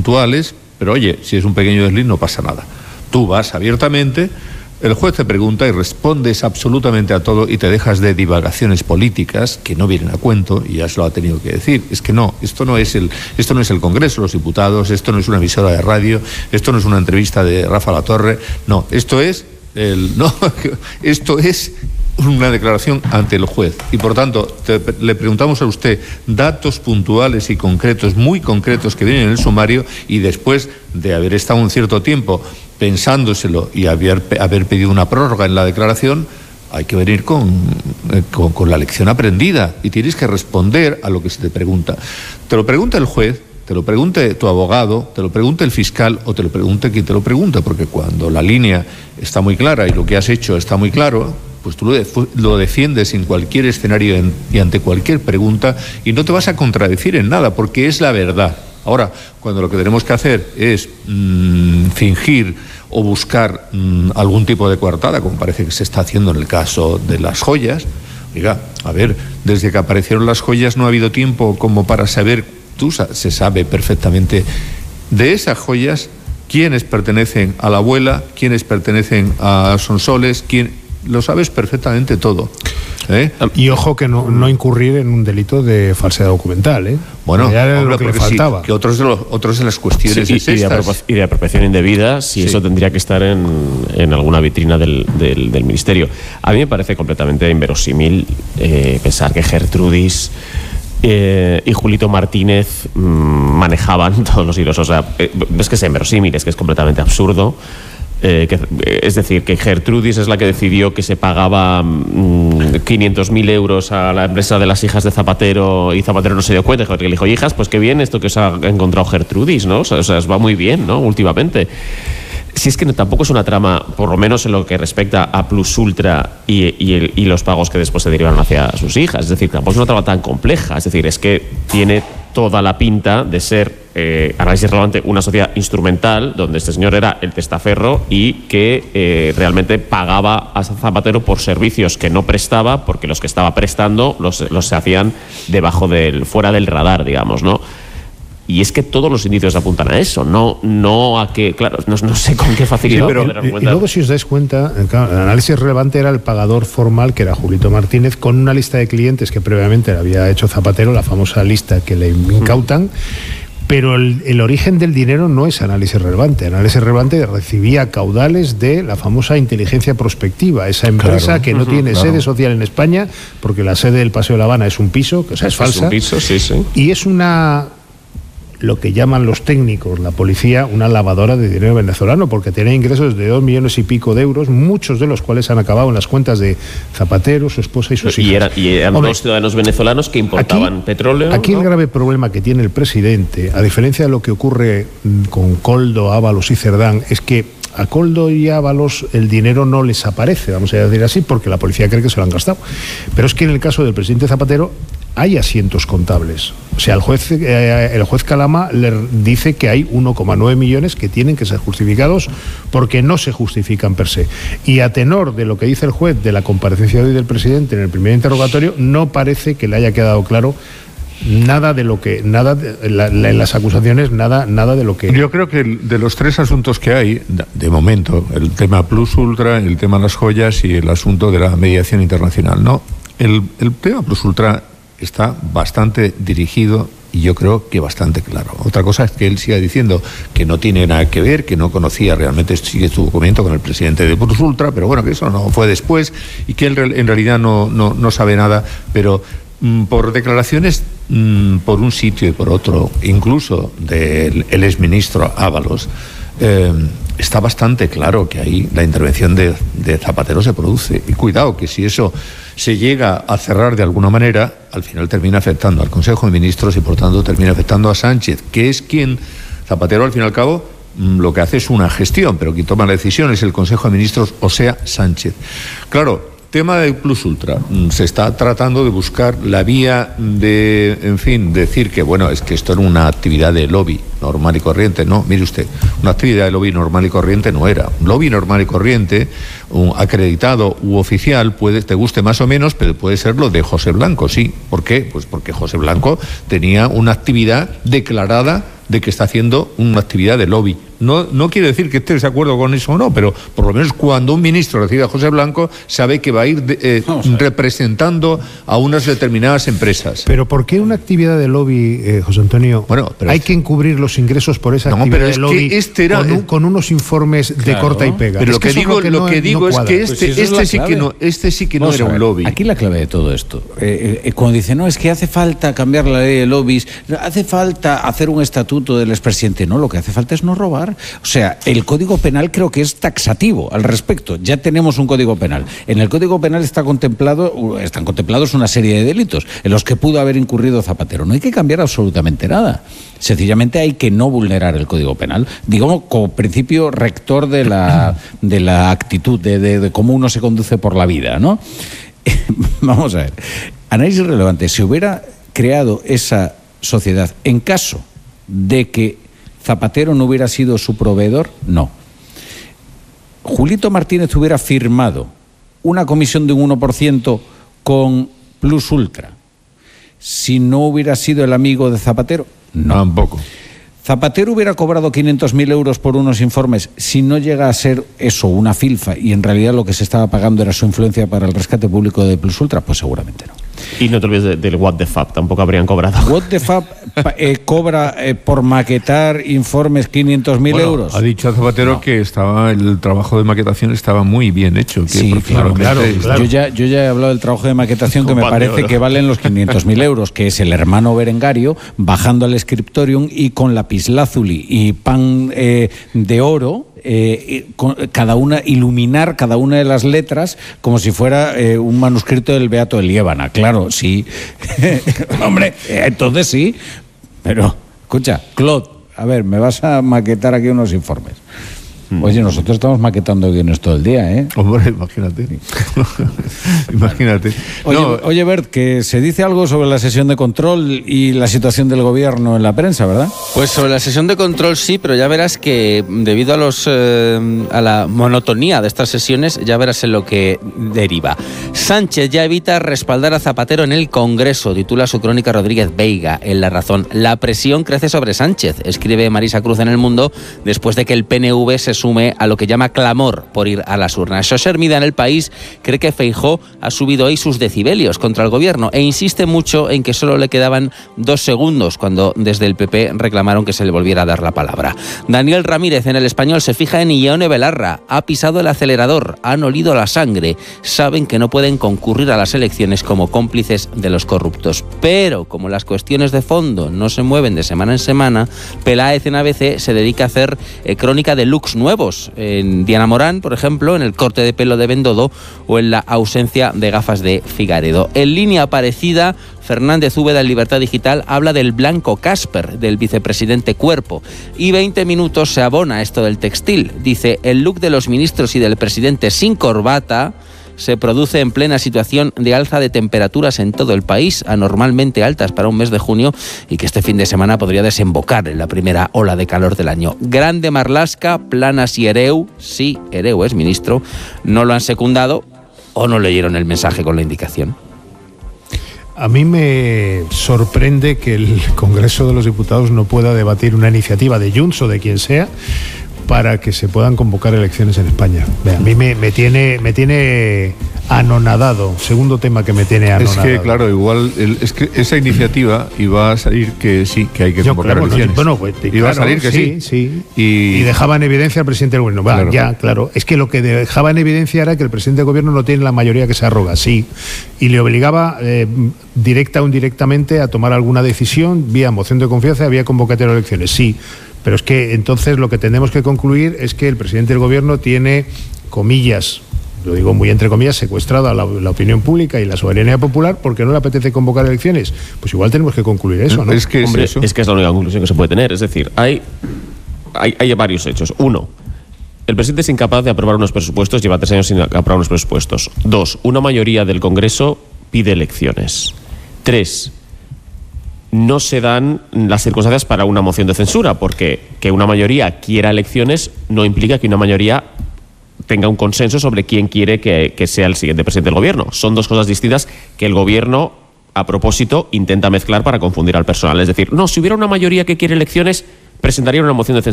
puntuales, pero oye, si es un pequeño desliz no pasa nada. Tú vas abiertamente, el juez te pregunta y respondes absolutamente a todo y te dejas de divagaciones políticas que no vienen a cuento, y ya se lo ha tenido que decir. Es que no, esto no es el Congreso de los Diputados, esto no es una emisora de radio, esto no es una entrevista de Rafa Latorre, no, esto es una declaración ante el juez. Y por tanto, le preguntamos a usted datos puntuales y concretos, muy concretos, que vienen en el sumario, y después de haber estado un cierto tiempo pensándoselo y haber pedido una prórroga en la declaración, hay que venir con la lección aprendida y tienes que responder a lo que se te pregunta. Te lo pregunta el juez, te lo pregunte tu abogado, te lo pregunte el fiscal o te lo pregunte quien te lo pregunta, porque cuando la línea está muy clara y lo que has hecho está muy claro, pues tú lo defiendes en cualquier escenario y ante cualquier pregunta, y no te vas a contradecir en nada, porque es la verdad. Ahora, cuando lo que tenemos que hacer es fingir o buscar algún tipo de coartada, como parece que se está haciendo en el caso de las joyas, oiga, a ver, desde que aparecieron las joyas no ha habido tiempo como para saber, se sabe perfectamente de esas joyas quiénes pertenecen a la abuela, quiénes pertenecen a Sonsoles, lo sabes perfectamente todo. Y ojo que no incurrir en un delito de falsedad documental, Bueno, ya era hombre, lo que le sí, faltaba. que otros de las cuestiones sí, y de apropiación indebida, si eso tendría que estar en alguna vitrina del ministerio. A mí me parece completamente inverosímil pensar que Gertrudis y Julito Martínez manejaban todos los hilos. O sea, es que es inverosímil, es que es completamente absurdo. Es decir, que Gertrudis es la que decidió que se pagaba 500.000 euros a la empresa de las hijas de Zapatero, y Zapatero no se dio cuenta, porque le dijo: hijas, pues qué bien esto que os ha encontrado Gertrudis, ¿no? O sea, os va muy bien, ¿no? Últimamente. Si es que tampoco es una trama, por lo menos en lo que respecta a Plus Ultra y los pagos que después se derivan hacia sus hijas. Es decir, tampoco es una trama tan compleja. Es decir, es que tiene toda la pinta de ser, análisis relevante, una sociedad instrumental donde este señor era el testaferro y que realmente pagaba a Zapatero por servicios que no prestaba, porque los que estaba prestando los se hacían fuera del radar, digamos, ¿no? Y es que todos los indicios apuntan a eso, no a que, claro, no sé con qué facilidad. Sí, pero, y luego, si os dais cuenta, claro, el análisis relevante era el pagador formal, que era Julito Martínez, con una lista de clientes que previamente le había hecho Zapatero, la famosa lista que le incautan. Pero el origen del dinero no es análisis relevante. Análisis relevante recibía caudales de la famosa inteligencia prospectiva, esa empresa que no tiene sede social en España, porque la sede del Paseo de la Habana es un piso, o sea, es falsa. Es un piso, sí. Y es lo que llaman los técnicos, la policía, una lavadora de dinero venezolano, porque tenía ingresos de 2 millones y pico de euros, muchos de los cuales han acabado en las cuentas de Zapatero, su esposa y sus hijas. Y eran dos ciudadanos venezolanos que importaban petróleo. Aquí, ¿no? El grave problema que tiene el presidente, a diferencia de lo que ocurre con Koldo, Ábalos y Cerdán, es que a Koldo y Ábalos el dinero no les aparece, vamos a decir así, porque la policía cree que se lo han gastado. Pero es que en el caso del presidente Zapatero hay asientos contables. O sea, el juez Calama le dice que hay 1,9 millones que tienen que ser justificados porque no se justifican per se. Y a tenor de lo que dice el juez de la comparecencia de hoy del presidente en el primer interrogatorio, no parece que le haya quedado claro en las acusaciones, nada de lo que... Yo creo que de los tres asuntos que hay, de momento, el tema Plus Ultra, el tema de las joyas y el asunto de la mediación internacional, ¿no? El tema Plus Ultra está bastante dirigido y yo creo que bastante claro. Otra cosa es que él siga diciendo que no tiene nada que ver, que no conocía realmente su documento con el presidente de Plus Ultra, pero bueno, que eso no fue después y que él en realidad no sabe nada, pero por declaraciones por un sitio y por otro, incluso del exministro Ábalos, está bastante claro que ahí la intervención de Zapatero se produce. Y cuidado, que si eso se llega a cerrar de alguna manera, al final termina afectando al Consejo de Ministros y por tanto termina afectando a Sánchez, que es quien, Zapatero al fin y al cabo, lo que hace es una gestión, pero quien toma la decisión es el Consejo de Ministros, o sea, Sánchez. Claro, tema de Plus Ultra, se está tratando de buscar la vía de, en fin, decir que, bueno, es que esto era una actividad de lobby normal y corriente. No, mire usted, una actividad de lobby normal y corriente no era. Un lobby normal y corriente, acreditado u oficial, te guste más o menos, pero puede ser lo de José Blanco, sí. ¿Por qué? Pues porque José Blanco tenía una actividad declarada de que está haciendo una actividad de lobby. No quiere decir que estés de acuerdo con eso o no, pero por lo menos cuando un ministro recibe a José Blanco, sabe que va a ir representando a unas determinadas empresas. Pero ¿por qué una actividad de lobby, José Antonio? Bueno, pero hay que encubrir los ingresos por esa actividad de lobby con unos informes de corta y pega. Pero lo que digo es que este sí que no era un lobby. Aquí la clave de todo esto, cuando dice, no, es que hace falta cambiar la ley de lobbies, hace falta hacer un estatuto del expresidente. No, lo que hace falta es no robar. O sea, el Código Penal creo que es taxativo al respecto. Ya tenemos un Código Penal. En el Código Penal están contemplados una serie de delitos en los que pudo haber incurrido Zapatero. No hay que cambiar absolutamente nada. Sencillamente hay que no vulnerar el Código Penal, digamos, como principio rector de la actitud, de cómo uno se conduce por la vida, ¿no? Vamos a ver. Análisis relevante. Si hubiera creado esa sociedad en caso de que Zapatero no hubiera sido su proveedor, no. Julito Martínez hubiera firmado una comisión de un 1% con Plus Ultra si no hubiera sido el amigo de Zapatero, no. Tampoco. Zapatero hubiera cobrado 500.000 euros por unos informes si no llega a ser eso, una filfa, y en realidad lo que se estaba pagando era su influencia para el rescate público de Plus Ultra, pues seguramente no. Y no te olvides del What the Fuck, tampoco habrían cobrado. What the Fuck cobra por maquetar informes 500.000 euros. Ha dicho Zapatero que el trabajo de maquetación estaba muy bien hecho. Que sí, claro. Yo ya he hablado del trabajo de maquetación que me parece que valen los 500.000 euros, que es el hermano Berengario bajando al scriptorium y con lapislázuli y pan de oro, iluminar cada una de las letras como si fuera un manuscrito del Beato de Liébana. Claro, sí. Hombre, entonces sí. Pero, escucha, Claude, a ver, me vas a maquetar aquí unos informes. Oye, nosotros estamos maquetando guiones todo el día, ¿eh? Hombre, imagínate. Imagínate. Oye, Bert, que se dice algo sobre la sesión de control y la situación del gobierno en la prensa, ¿verdad? Pues sobre la sesión de control sí, pero ya verás que debido a la monotonía de estas sesiones, ya verás en lo que deriva. Sánchez ya evita respaldar a Zapatero en el Congreso, titula su crónica Rodríguez Veiga en La Razón. La presión crece sobre Sánchez, escribe Marisa Cruz en El Mundo, después de que el PNV se sume a lo que llama clamor por ir a las urnas. José Hermida en El País cree que Feijóo ha subido hoy sus decibelios contra el gobierno e insiste mucho en que solo le quedaban 2 segundos cuando desde el PP reclamaron que se le volviera a dar la palabra. Daniel Ramírez en El Español se fija en Ione Belarra. Ha pisado el acelerador, han olido la sangre, saben que no pueden concurrir a las elecciones como cómplices de los corruptos. Pero como las cuestiones de fondo no se mueven de semana en semana, Peláez en ABC se dedica a hacer crónica de looks nuevos. En Diana Morán, por ejemplo, en el corte de pelo de Bendodo o en la ausencia de gafas de Figaredo. En línea parecida, Fernández Úbeda en Libertad Digital habla del blanco Casper del vicepresidente Cuerpo. Y 20 minutos se abona esto del textil. Dice, el look de los ministros y del presidente sin corbata se produce en plena situación de alza de temperaturas en todo el país, anormalmente altas para un mes de junio, y que este fin de semana podría desembocar en la primera ola de calor del año. Grande Marlaska, Planas y Ereu, sí, Ereu es ministro, no lo han secundado o no leyeron el mensaje con la indicación. A mí me sorprende que el Congreso de los Diputados no pueda debatir una iniciativa de Junts o de quien sea para que se puedan convocar elecciones en España. A mí me tiene anonadado. Segundo tema que me tiene anonadado. Es que, claro, igual es que esa iniciativa iba a salir que sí, que hay que convocar elecciones. Bueno, pues, iba a salir que sí. Y dejaba en evidencia al presidente del gobierno. Claro. Ya, claro. Es que lo que dejaba en evidencia era que el presidente del gobierno no tiene la mayoría que se arroga, sí. Y le obligaba directa o indirectamente a tomar alguna decisión vía moción de confianza, vía convocatoria de elecciones, sí. Pero es que entonces lo que tenemos que concluir es que el presidente del gobierno tiene, comillas, lo digo muy entre comillas, secuestrado a la opinión pública y la soberanía popular porque no le apetece convocar elecciones. Pues igual tenemos que concluir eso, ¿no? Es que hombre, es la única conclusión que se puede tener. Es decir, hay varios hechos. 1, el presidente es incapaz de aprobar unos presupuestos, lleva 3 años sin aprobar unos presupuestos. 2, una mayoría del Congreso pide elecciones. 3, no se dan las circunstancias para una moción de censura, porque que una mayoría quiera elecciones no implica que una mayoría tenga un consenso sobre quién quiere que sea el siguiente presidente del gobierno. Son 2 cosas distintas que el gobierno a propósito, intenta mezclar para confundir al personal. Es decir, no, si hubiera una mayoría que quiere elecciones, presentaría una moción de censura.